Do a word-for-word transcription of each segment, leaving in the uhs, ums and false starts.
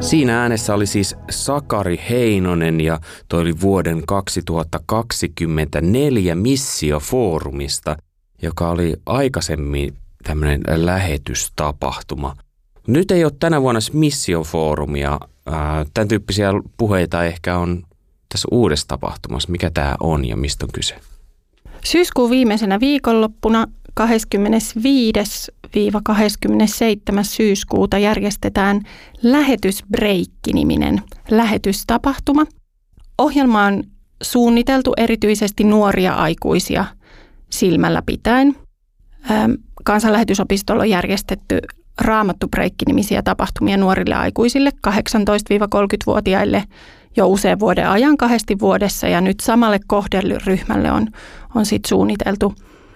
Siinä äänessä oli siis Sakari Heinonen ja toi oli vuoden kaksituhattakaksikymmentäneljä Missio-foorumista, joka oli aikaisemmin tämmöinen lähetystapahtuma. Nyt ei ole tänä vuonna Missio-foorumia. Tämän tyyppisiä puheita ehkä on tässä uudessa tapahtumassa. Mikä tämä on ja mistä on kyse? Syyskuun viimeisenä viikonloppuna kahdeskymmenesviides kahdeskymmenesseitsemäs syyskuuta järjestetään Lähetysbreikki-niminen lähetystapahtuma. Ohjelma on suunniteltu erityisesti nuoria aikuisia silmällä pitäen. Kansanlähetysopistolla on järjestetty Raamattu-breikki-nimisiä tapahtumia nuorille aikuisille kahdeksantoista–kolmekymmentävuotiaille jo usean vuoden ajan kahdesti vuodessa, ja nyt samalle kohderyhmälle on, on sit suunniteltu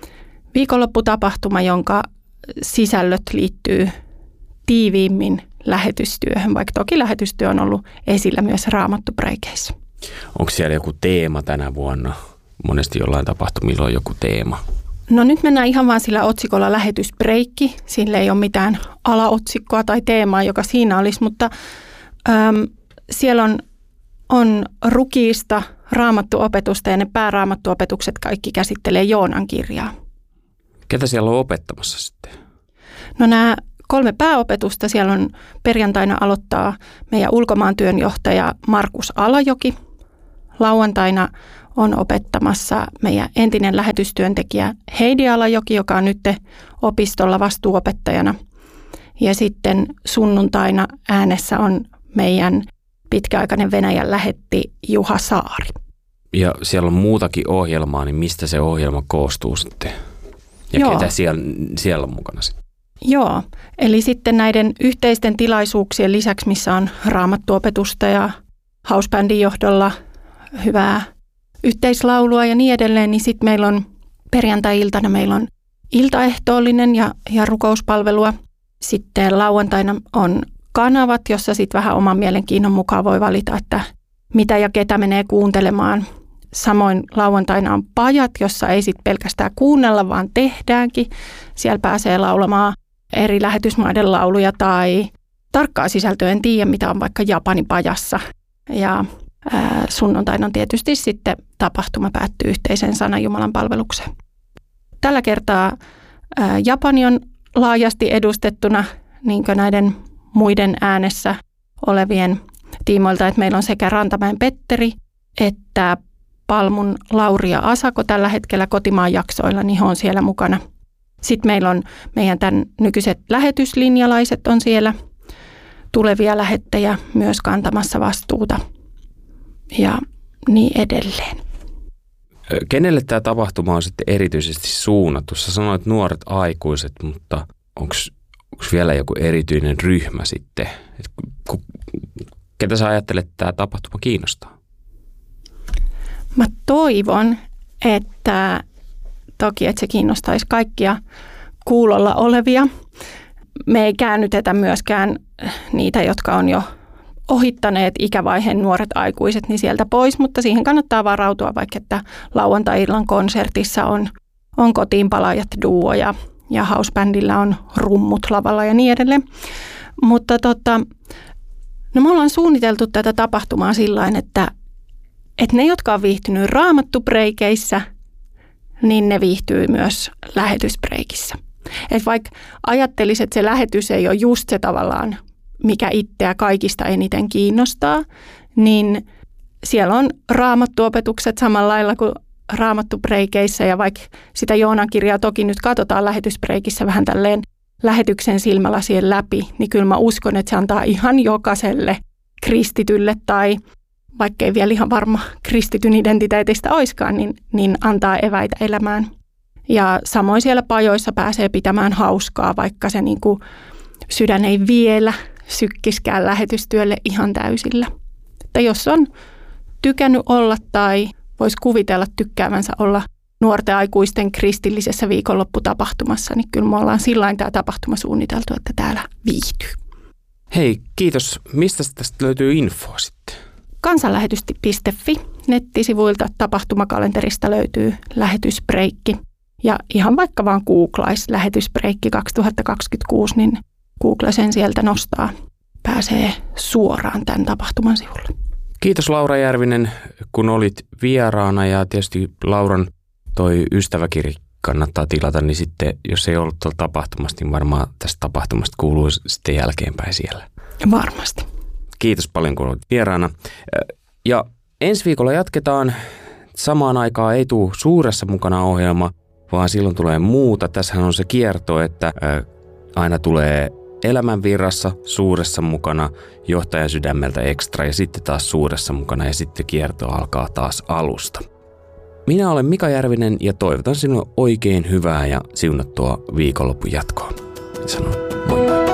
viikonlopputapahtuma, jonka sisällöt liittyy tiiviimmin lähetystyöhön, vaikka toki lähetystyö on ollut esillä myös Raamattu-breikeissä. Onko siellä joku teema tänä vuonna? Monesti jollain tapahtumilla on joku teema. No nyt mennään ihan vaan sillä otsikolla lähetysbreikki. Sillä ei ole mitään alaotsikkoa tai teemaa, joka siinä olisi, mutta äm, siellä on, on rukiista raamattuopetusta, ja ne pääraamattuopetukset kaikki käsittelee Joonan kirjaa. Ketä siellä on opettamassa sitten? No nämä kolme pääopetusta siellä on perjantaina aloittaa meidän ulkomaan työnjohtaja Markus Alajoki. Lauantaina on opettamassa meidän entinen lähetystyöntekijä Heidi Alajoki, joka on nyt opistolla vastuuopettajana. Ja sitten sunnuntaina äänessä on meidän pitkäaikainen Venäjän lähetti Juha Saari. Ja siellä on muutakin ohjelmaa, niin mistä se ohjelma koostuu sitten? Ja Joo. ketä siellä, siellä on mukana sitten? Joo, eli sitten näiden yhteisten tilaisuuksien lisäksi, missä on raamattuopetusta ja housebändin johdolla hyvää yhteislaulua ja niin edelleen, niin sitten meillä on perjantai-iltana meillä on iltaehtoollinen ja, ja rukouspalvelua. Sitten lauantaina on kanavat, jossa sitten vähän oman mielenkiinnon mukaan voi valita, että mitä ja ketä menee kuuntelemaan. Samoin lauantaina on pajat, jossa ei sitten pelkästään kuunnella, vaan tehdäänkin. Siellä pääsee laulamaan eri lähetysmaiden lauluja tai tarkkaa sisältöä en tiedä, mitä on vaikka Japanin pajassa. Ja ää, sunnuntaina on tietysti sitten tapahtuma päättyy yhteisen sanan Jumalan palvelukseen. Tällä kertaa ää, Japani on laajasti edustettuna niin kuin näiden muiden äänessä olevien tiimoilta, että meillä on sekä Rantamäen Petteri että Palmun Lauri ja Asako tällä hetkellä kotimaan jaksoilla, niin he on siellä mukana. Sitten meillä on meidän tämän nykyiset lähetyslinjalaiset on siellä, tulevia lähettejä myös kantamassa vastuuta ja niin edelleen. Kenelle tämä tapahtuma on sitten erityisesti suunnattu? Sä sanoit nuoret aikuiset, mutta onko vielä joku erityinen ryhmä sitten? Et ku, ketä sä ajattelet, että tämä tapahtuma kiinnostaa? Mä toivon, että toki, että se kiinnostaisi kaikkia kuulolla olevia. Me ei käännytetä myöskään niitä, jotka on jo ohittaneet ikävaiheen nuoret aikuiset, niin sieltä pois, mutta siihen kannattaa varautua, vaikka että lauantai-illan konsertissa on, on kotiinpalaajat duo ja, ja housebändillä on rummut lavalla ja niin edelleen. Mutta tota, no me ollaan suunniteltu tätä tapahtumaa sillain, että että ne, jotka on viihtynyt raamattu-breikeissä, niin ne viihtyy myös lähetysbreikissä. Että vaikka ajattelisit, että se lähetys ei ole just se tavallaan, mikä itseä kaikista eniten kiinnostaa, niin siellä on raamattuopetukset samalla lailla kuin raamattu-breikeissä. Ja vaikka sitä Joonan kirjaa toki nyt katsotaan lähetysbreikissä vähän tälleen lähetyksen silmälasien läpi, niin kyllä mä uskon, että se antaa ihan jokaiselle kristitylle tai vaikka ei vielä ihan varma kristityn identiteetistä oiskaan, niin, niin antaa eväitä elämään. Ja samoin siellä pajoissa pääsee pitämään hauskaa, vaikka se niin kuin sydän ei vielä sykkiskään lähetystyölle ihan täysillä. Että jos on tykännyt olla tai voisi kuvitella tykkäävänsä olla nuorten aikuisten kristillisessä viikonlopputapahtumassa, niin kyllä me ollaan sillain tämä tapahtuma suunniteltu, että täällä viihtyy. Hei, kiitos. Mistä tästä löytyy infoa sitten? kansanlähetys piste fi nettisivuilta tapahtumakalenterista löytyy lähetysbreikki. Ja ihan vaikka vaan googlaisi lähetysbreikki kaksituhattakaksikymmentäkuusi, niin Google sen sieltä nostaa. Pääsee pääsee suoraan tämän tapahtuman sivulle. Kiitos Laura Järvinen, kun olit vieraana, ja tietysti Lauran toi ystäväkirja kannattaa tilata, niin sitten jos ei ollut tuolla tapahtumasta, niin varmaan tästä tapahtumasta kuuluu sitten jälkeenpäin siellä. Varmasti. Kiitos paljon, kun olit vieraana. Ja ensi viikolla jatketaan. Samaan aikaan ei tule Suuressa mukana -ohjelma, vaan silloin tulee muuta. Tässähän on se kierto, että aina tulee Elämän virrassa, Suuressa mukana, Johtajan sydämeltä ekstra ja sitten taas Suuressa mukana ja sitten kierto alkaa taas alusta. Minä olen Mika Järvinen ja toivotan sinulle oikein hyvää ja siunattua viikonlopun jatkoa. Sanon moi moi.